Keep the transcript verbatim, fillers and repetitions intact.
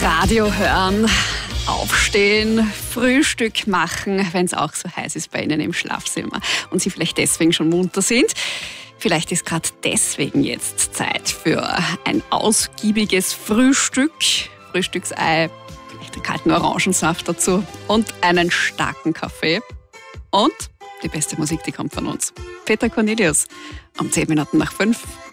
Radio hören, aufstehen, Frühstück machen, wenn es auch so heiß ist bei Ihnen im Schlafzimmer und Sie vielleicht deswegen schon munter sind. Vielleicht ist gerade deswegen jetzt Zeit für ein ausgiebiges Frühstück, Frühstücksei, vielleicht einen kalten Orangensaft dazu und einen starken Kaffee. Und die beste Musik, die kommt von uns. Peter Cornelius, um zehn Minuten nach fünf.